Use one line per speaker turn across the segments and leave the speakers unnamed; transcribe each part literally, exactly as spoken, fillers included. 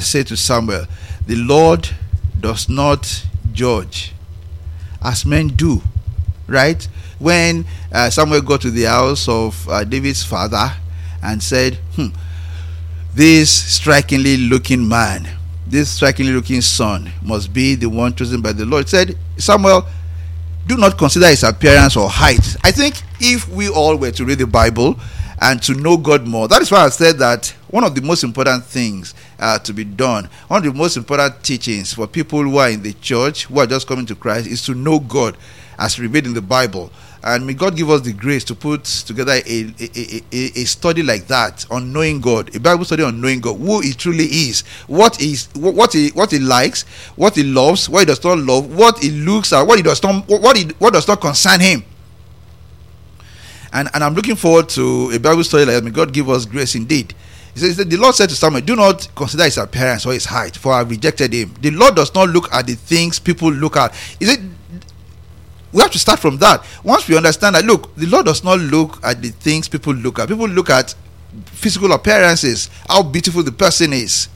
said to Samuel, the Lord does not judge as men do. Right? When uh, Samuel got to the house of uh, David's father and said, hmm, this strikingly looking man, this strikingly looking son must be the one chosen by the Lord. He said, Samuel, do not consider his appearance or height. I think if we all were to read the Bible and to know God more, that is why I said that one of the most important things uh, to be done, one of the most important teachings for people who are in the church, who are just coming to Christ, is to know God as revealed in the Bible. And may God give us the grace to put together a, a, a, a study like that on knowing God, a Bible study on knowing God, who He truly is, what is what He what He likes, what He loves, what He does not love, what He looks at, what He does not what He what does not concern Him. And and I'm looking forward to a Bible study like that. May God give us grace indeed. He says that the Lord said to Samuel, do not consider his appearance or his height, for I have rejected him. The Lord does not look at the things people look at. Is it? We have to start from that. Once we understand that, look, the Lord does not look at the things people look at. People look at physical appearances, how beautiful the person is.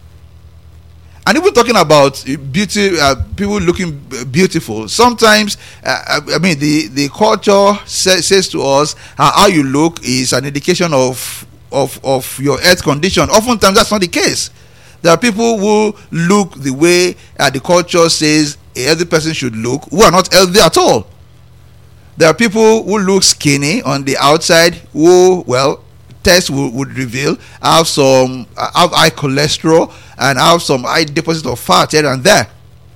And even talking about beauty, uh, people looking beautiful, sometimes, uh, I mean, the, the culture say, says to us, uh, how you look is an indication of, of, of your health condition. Oftentimes, that's not the case. There are people who look the way uh, the culture says a healthy person should look, who are not healthy at all. There are people who look skinny on the outside, who, well, tests would, would reveal have some uh, have high cholesterol and have some high deposit of fat here and there.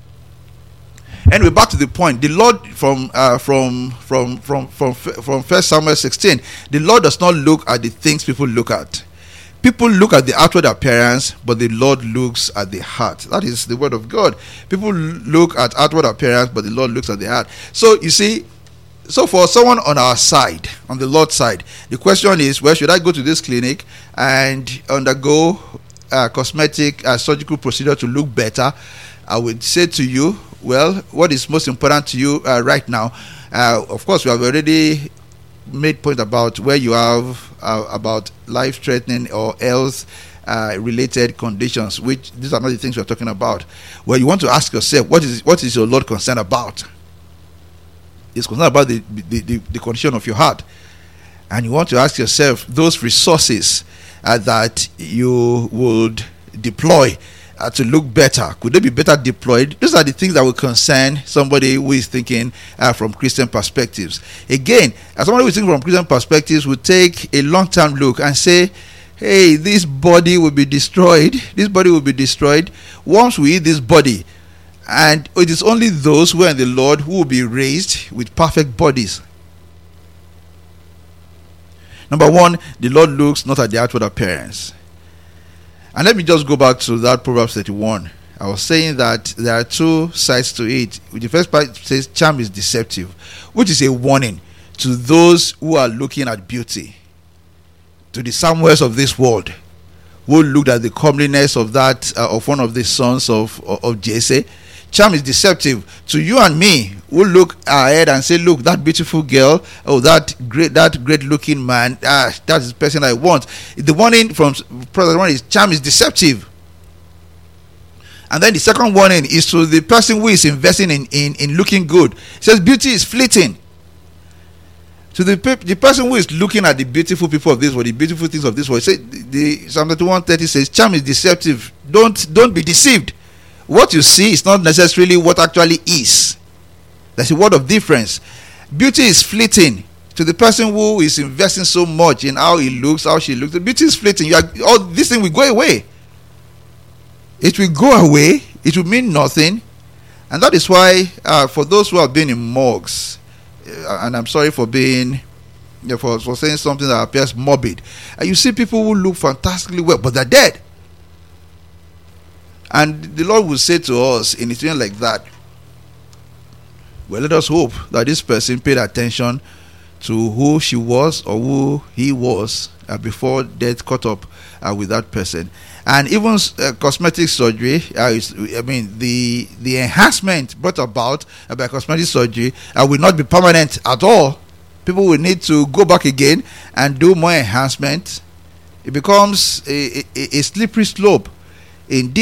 Anyway, back to the point. The Lord, from uh, from from from from from First Samuel sixteen, the Lord does not look at the things people look at. People look at the outward appearance, but the Lord looks at the heart. That is the word of God. People look at outward appearance, but the Lord looks at the heart. So you see, so for someone on our side, on the Lord's side, the question is, well, should I go to this clinic and undergo a cosmetic uh, surgical procedure to look better? I would say to you, well, what is most important to you uh, right now? Uh, of course, we have already made point about where you have uh, about life-threatening or health uh, related conditions, which these are not the things we're talking about. Well, you want to ask yourself, what is what is your Lord concerned about? He's concerned about the, the, the, the condition of your heart. And you want to ask yourself, those resources uh, that you would deploy uh, to look better, could they be better deployed? Those are the things that will concern somebody who is thinking uh, from Christian perspectives. Again, as somebody who is thinking from Christian perspectives will take a long-term look and say, hey, this body will be destroyed. This body will be destroyed once we eat this body. And it is only those who are in the Lord who will be raised with perfect bodies. Number one, the Lord looks not at the outward appearance. And let me just go back to that Proverbs thirty-one. I was saying that there are two sides to it. The first part says charm is deceptive, which is a warning to those who are looking at beauty, to the Samuels of this world, who looked at the comeliness of that uh, of one of the sons of, of, of Jesse. Charm is deceptive to you and me, who look ahead and say, look, that beautiful girl, oh, that great that great looking man, ah, that's the person I want. The warning from Prophet one is charm is deceptive. And then the second warning is to the person who is investing in, in, in looking good. It says beauty is fleeting. To the the person who is looking at the beautiful people of this world, the beautiful things of this world, say the, the Psalm thirty-one thirty says, charm is deceptive. Don't don't be deceived. What you see is not necessarily what actually is. There's a word of difference. Beauty is fleeting. To the person who is investing so much in how he looks, how she looks, the beauty is fleeting. You are, all this thing will go away. It will go away. It will mean nothing. And that is why, uh, for those who have been in morgues, uh, and I'm sorry for being, you know, for, for saying something that appears morbid, and you see people who look fantastically well, but they're dead. And the Lord will say to us in a situation like that, well, let us hope that this person paid attention to who she was or who he was uh, before death caught up uh, with that person. And even uh, cosmetic surgery, uh, is, I mean, the the enhancement brought about uh, by cosmetic surgery uh, will not be permanent at all. People will need to go back again and do more enhancement. It becomes a, a, a slippery slope. Indeed,